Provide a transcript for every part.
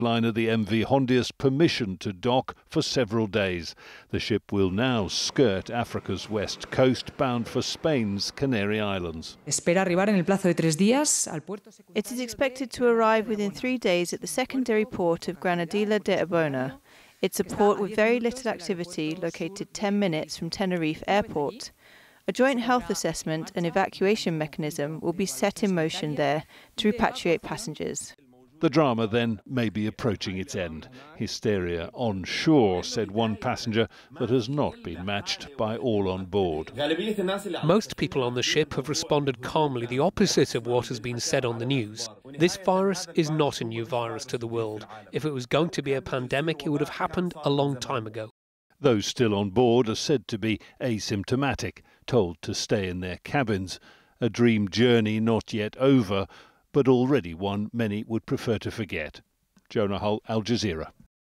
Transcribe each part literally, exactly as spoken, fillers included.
liner, the M V Hondius, permission to dock for several days. The ship will now skirt Africa's west coast, bound for Spain's Canary Islands. It is expected to arrive within three days at the secondary port of Granadilla de Abona. It's a port with very little activity, located ten minutes from Tenerife Airport. A joint health assessment and evacuation mechanism will be set in motion there to repatriate passengers. The drama then may be approaching its end. Hysteria on shore, said one passenger, that has not been matched by all on board. Most people on the ship have responded calmly, the opposite of what has been said on the news. This virus is not a new virus to the world. If it was going to be a pandemic, it would have happened a long time ago. Those still on board are said to be asymptomatic, told to stay in their cabins. A dream journey not yet over, but already one many would prefer to forget. Jonah Hull, Al Jazeera.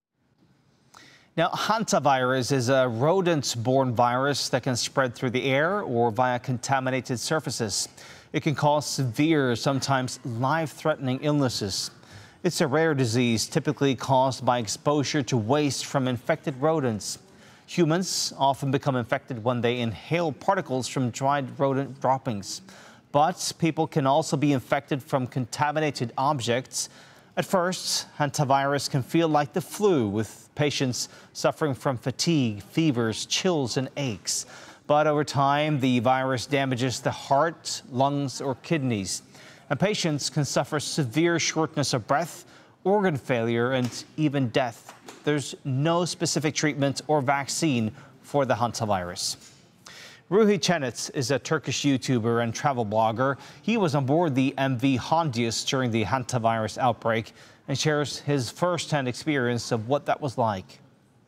Now, hantavirus is a rodent-borne virus that can spread through the air or via contaminated surfaces. It can cause severe, sometimes life-threatening illnesses. It's a rare disease typically caused by exposure to waste from infected rodents. Humans often become infected when they inhale particles from dried rodent droppings. But people can also be infected from contaminated objects. At first, hantavirus can feel like the flu, with patients suffering from fatigue, fevers, chills, and aches. But over time, the virus damages the heart, lungs, or kidneys. And patients can suffer severe shortness of breath, organ failure, and even death. There's no specific treatment or vaccine for the hantavirus. Ruhi Cennet is a Turkish YouTuber and travel blogger. He was on board the M V Hondius during the hantavirus outbreak and shares his first-hand experience of what that was like.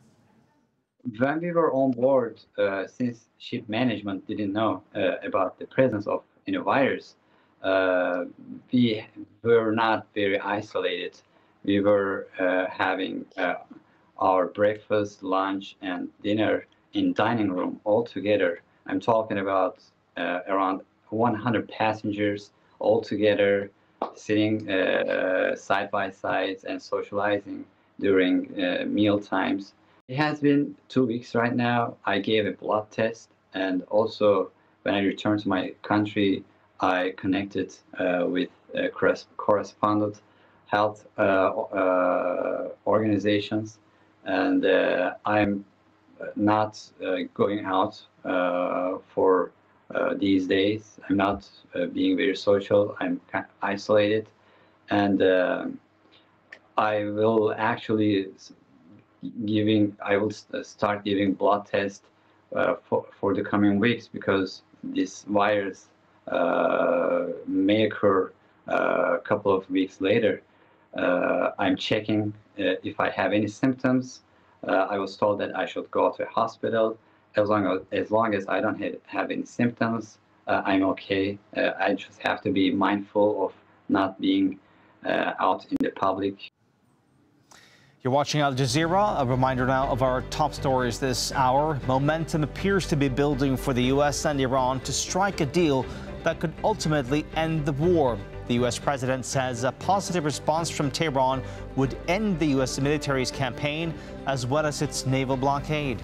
When we were on board, uh, since ship management didn't know uh, about the presence of you know, virus, uh, we were not very isolated. We were uh, having uh, our breakfast, lunch, and dinner in dining room all together. I'm talking about uh, around one hundred passengers all together, sitting uh, side by side and socializing during uh, meal times. It has been two weeks right now. I gave a blood test, and also when I returned to my country, I connected uh, with uh, correspondent health uh, uh, organizations, and uh, I'm not uh, going out uh, for uh, these days. I'm not uh, being very social. I'm kind of isolated, and uh, I will actually giving. I will start giving blood tests uh, for for the coming weeks, because this virus uh, may occur uh, a couple of weeks later. Uh, I'm checking uh, if I have any symptoms. Uh, I was told that I should go to a hospital. As long as, as long as I don't have, have any symptoms, uh, I'm okay. Uh, I just have to be mindful of not being uh, out in the public. You're watching Al Jazeera. A reminder now of our top stories this hour. Momentum appears to be building for the U S and Iran to strike a deal that could ultimately end the war. The U S president says a positive response from Tehran would end the U S military's campaign as well as its naval blockade.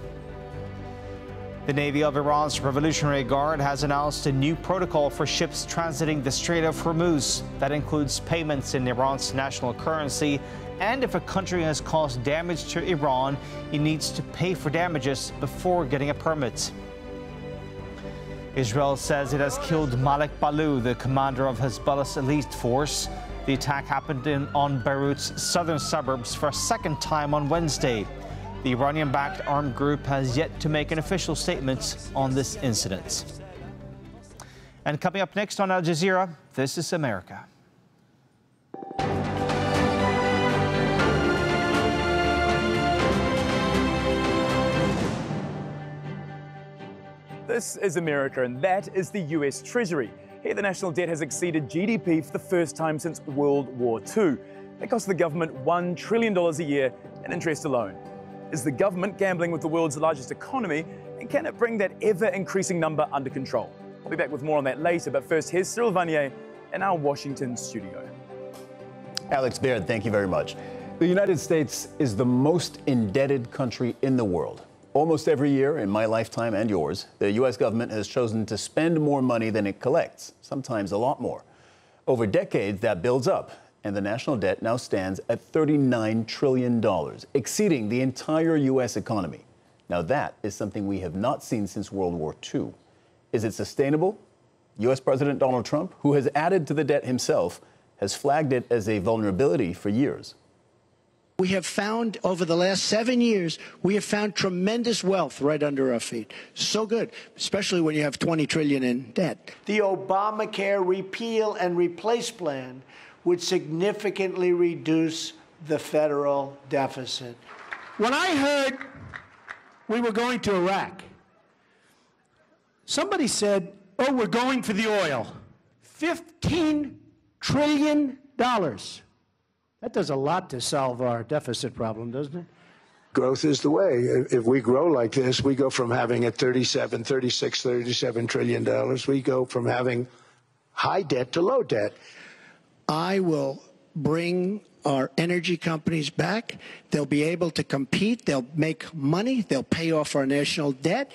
The Navy of Iran's Revolutionary Guard has announced a new protocol for ships transiting the Strait of Hormuz that includes payments in Iran's national currency, and if a country has caused damage to Iran, it needs to pay for damages before getting a permit. Israel says it has killed Malik Balou, the commander of Hezbollah's elite force. The attack happened in, on Beirut's southern suburbs for a second time on Wednesday. The Iranian-backed armed group has yet to make an official statement on this incident. And coming up next on Al Jazeera, This is America. This is America, and that is the U S Treasury. Here, the national debt has exceeded G D P for the first time since World War Two. That costs the government one trillion dollars a year in interest alone. Is the government gambling with the world's largest economy, and can it bring that ever-increasing number under control? I'll be back with more on that later, but first, here's Cyril Vanier in our Washington studio. Alex Baird, thank you very much. The United States is the most indebted country in the world. Almost every year in my lifetime and yours, the U S government has chosen to spend more money than it collects, sometimes a lot more. Over decades, that builds up, and the national debt now stands at thirty-nine trillion dollars, exceeding the entire U S economy. Now that is something we have not seen since World War Two. Is it sustainable? U S President Donald Trump, who has added to the debt himself, has flagged it as a vulnerability for years. We have found, over the last seven years, we have found tremendous wealth right under our feet. So good, especially when you have twenty trillion dollars in debt. The Obamacare repeal and replace plan would significantly reduce the federal deficit. When I heard we were going to Iraq, somebody said, oh, we're going for the oil. fifteen trillion dollars. That does a lot to solve our deficit problem, doesn't it? Growth is the way. If we grow like this, we go from having at thirty-seven, thirty-six, thirty-seven trillion dollars, we go from having high debt to low debt. I will bring our energy companies back. They'll be able to compete. They'll make money. They'll pay off our national debt.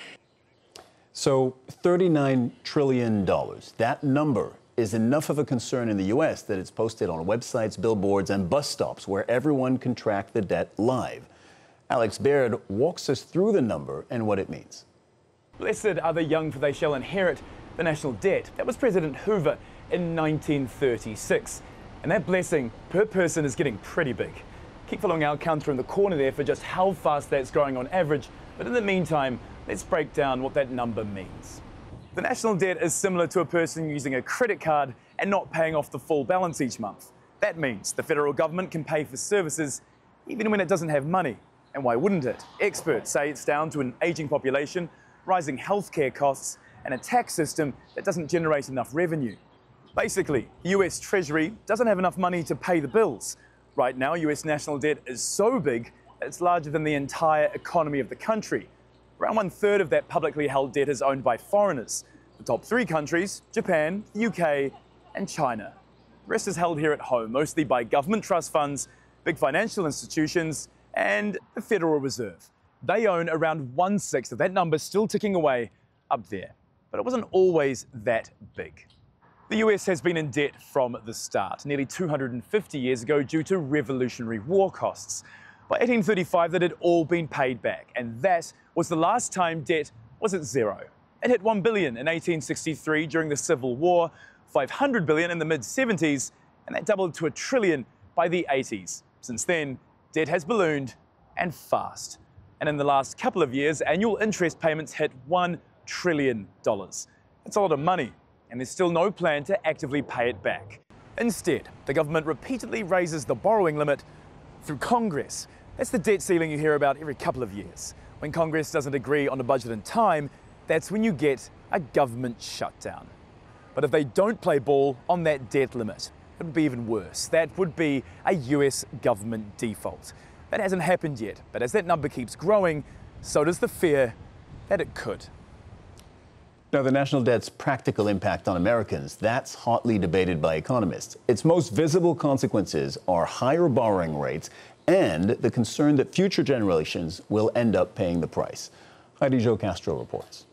So thirty-nine trillion dollars, that number is enough of a concern in the U S that it's posted on websites, billboards, and bus stops where everyone can track the debt live. Alex Baird walks us through the number and what it means. Blessed are the young, for they shall inherit the national debt. That was President Hoover in nineteen thirty-six. And that blessing per person is getting pretty big. Keep following our counter in the corner there for just how fast that's growing on average. But in the meantime, let's break down what that number means. The national debt is similar to a person using a credit card and not paying off the full balance each month. That means the federal government can pay for services even when it doesn't have money. And why wouldn't it? Experts say it's down to an aging population, rising healthcare costs, and a tax system that doesn't generate enough revenue. Basically, the U S Treasury doesn't have enough money to pay the bills. Right now, U S national debt is so big that it's larger than the entire economy of the country. Around one third of that publicly held debt is owned by foreigners. The top three countries, Japan, the U K, and China. The rest is held here at home, mostly by government trust funds, big financial institutions, and the Federal Reserve. They own around one-sixth of that number, still ticking away up there. But it wasn't always that big. The U S has been in debt from the start, nearly two hundred fifty years ago due to Revolutionary War costs. By eighteen thirty-five, that had all been paid back, and that was the last time debt was at zero. It hit one billion dollars in eighteen sixty-three during the Civil War, five hundred billion dollars in the mid seventies, and that doubled to a trillion by the eighties. Since then, debt has ballooned, and fast. And in the last couple of years, annual interest payments hit one trillion dollars. That's a lot of money, and there's still no plan to actively pay it back. Instead, the government repeatedly raises the borrowing limit through Congress. That's the debt ceiling you hear about every couple of years. When Congress doesn't agree on a budget in time, that's when you get a government shutdown. But if they don't play ball on that debt limit, it would be even worse. That would be a U S government default. That hasn't happened yet, but as that number keeps growing, so does the fear that it could. Now, the national debt's practical impact on Americans, that's hotly debated by economists. Its most visible consequences are higher borrowing rates and the concern that future generations will end up paying the price. Heidi Jo Castro reports.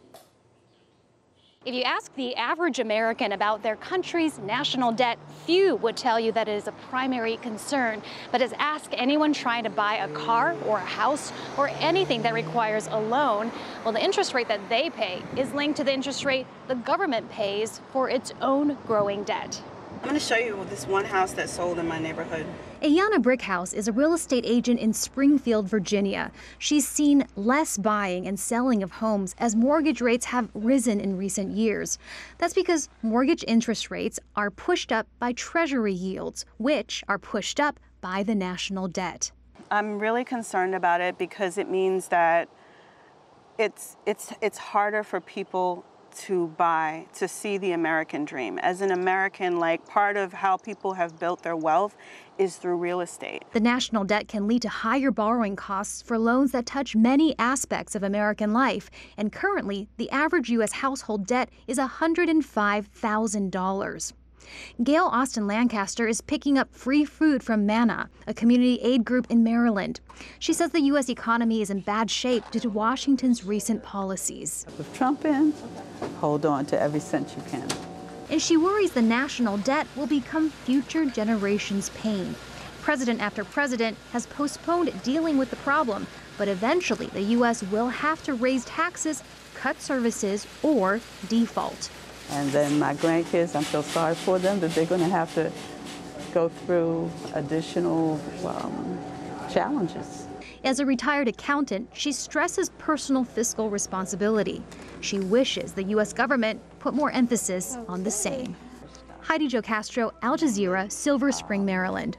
If you ask the average American about their country's national debt, few would tell you that it is a primary concern. But as ask anyone trying to buy a car or a house or anything that requires a loan, well, the interest rate that they pay is linked to the interest rate the government pays for its own growing debt. I'm going to show you this one house that sold in my neighborhood. Ayanna Brickhouse is a real estate agent in Springfield, Virginia. She's seen less buying and selling of homes as mortgage rates have risen in recent years. That's because mortgage interest rates are pushed up by Treasury yields, which are pushed up by the national debt. I'm really concerned about it because it means that it's, it's, it's harder for people to buy, to see the American dream. As an American, like, part of how people have built their wealth is through real estate. The national debt can lead to higher borrowing costs for loans that touch many aspects of American life. And currently, the average U S household debt is one hundred five thousand dollars. Gail Austin Lancaster is picking up free food from Manna, a community aid group in Maryland. She says the U S economy is in bad shape due to Washington's recent policies. With Trump in, hold on to every cent you can. And she worries the national debt will become future generations' pain. President after president has postponed dealing with the problem, but eventually the U S will have to raise taxes, cut services, or default. And then my grandkids, I'm so sorry for them that they're going to have to go through additional um, challenges. As a retired accountant, she stresses personal fiscal responsibility. She wishes the U S government put more emphasis on the same. Heidi Jo Castro, Al Jazeera, Silver Spring, Maryland.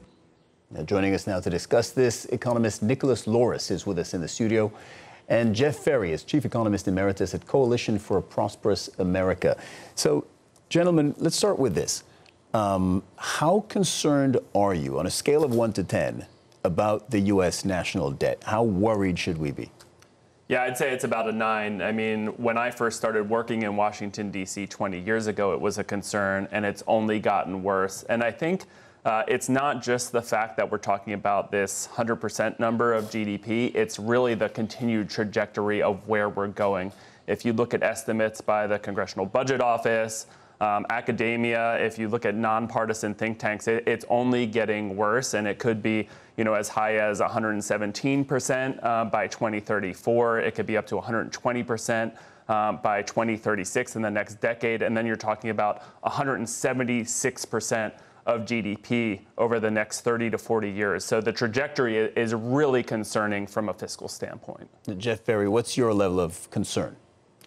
Now, joining us now to discuss this, economist Nicholas Loris is with us in the studio. And Jeff Ferry is Chief Economist Emeritus at Coalition for a Prosperous America. So, gentlemen, let's start with this. Um, how concerned are you, on a scale of one to ten, about the U S national debt? How worried should we be? Yeah, I'd say it's about a nine. I mean, when I first started working in Washington, D C twenty years ago, it was a concern, and it's only gotten worse. And I think Uh, it's not just the fact that we're talking about this one hundred percent number of G D P, it's really the continued trajectory of where we're going. If you look at estimates by the Congressional Budget Office, um, academia, if you look at nonpartisan think tanks, it, it's only getting worse, and it could be, you know, as high as one hundred seventeen percent uh, by twenty thirty-four. It could be up to one hundred twenty percent um, by twenty thirty-six in the next decade, and then you're talking about one hundred seventy-six percent of G D P over the next thirty to forty years. So the trajectory is really concerning from a fiscal standpoint. Jeff Ferry, what's your level of concern?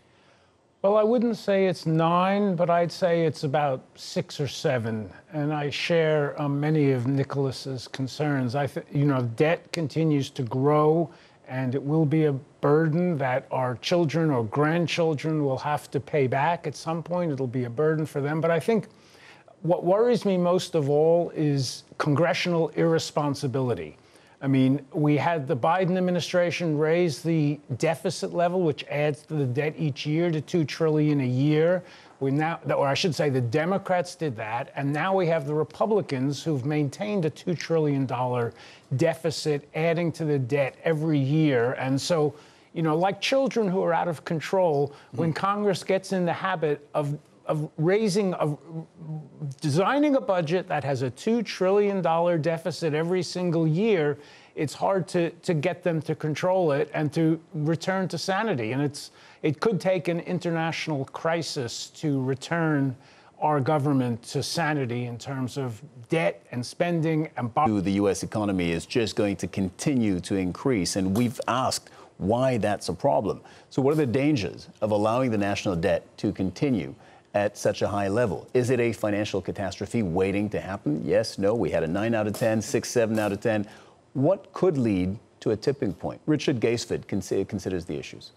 Well, I wouldn't say it's nine, but I'd say it's about six or seven. And I share um, many of Nicholas's concerns. I think, you know, debt continues to grow, and it will be a burden that our children or grandchildren will have to pay back at some point. It'll be a burden for them. But I think what worries me most of all is congressional irresponsibility. I mean, we had the Biden administration raise the deficit level, which adds to the debt each year, to two trillion dollars a year. We now, or I should say, the Democrats did that, and now we have the Republicans who've maintained a two trillion dollars deficit, adding to the debt every year. And so, you know, like children who are out of control, when Congress gets in the habit of of raising, of designing a budget that has a two trillion dollars deficit every single year, it's hard to, to get them to control it and to return to sanity. And it's it could take an international crisis to return our government to sanity in terms of debt and spending and borrowing. The U S economy is just going to continue to increase, and we've asked why that's a problem. So what are the dangers of allowing the national debt to continue at such a high level? Is it a financial catastrophe waiting to happen? Yes, no. We had a nine out of ten, six, seven out of ten. What could lead to a tipping point? Richard Gaisford considers the issues.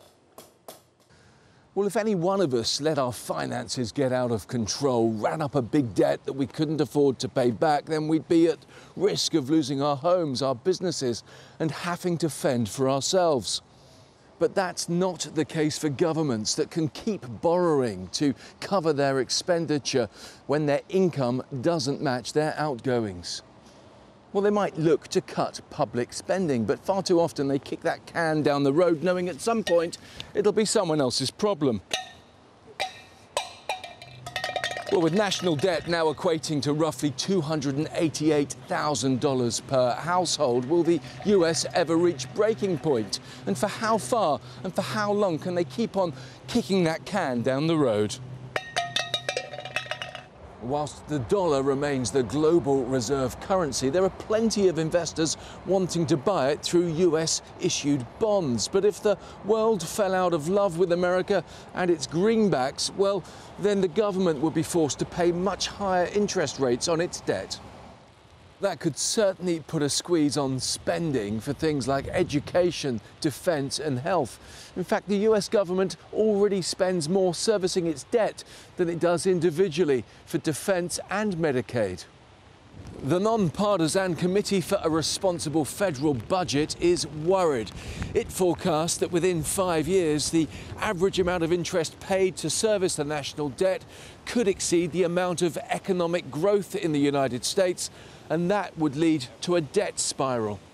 Well, if any one of us let our finances get out of control, ran up a big debt that we couldn't afford to pay back, then we'd be at risk of losing our homes, our businesses, and having to fend for ourselves. But that's not the case for governments that can keep borrowing to cover their expenditure when their income doesn't match their outgoings. Well, they might look to cut public spending, but far too often they kick that can down the road, knowing at some point it'll be someone else's problem. Well, with national debt now equating to roughly two hundred eighty-eight thousand dollars per household, will the U S ever reach breaking point? And for how far and for how long can they keep on kicking that can down the road? Whilst the dollar remains the global reserve currency, there are plenty of investors wanting to buy it through U S-issued bonds. But if the world fell out of love with America and its greenbacks, well, then the government would be forced to pay much higher interest rates on its debt. That could certainly put a squeeze on spending for things like education, defence and health. In fact, the U S government already spends more servicing its debt than it does individually for defence and Medicaid. The non-partisan Committee for a Responsible Federal Budget is worried. It forecasts that within five years, the average amount of interest paid to service the national debt could exceed the amount of economic growth in the United States, and that would lead to a debt spiral.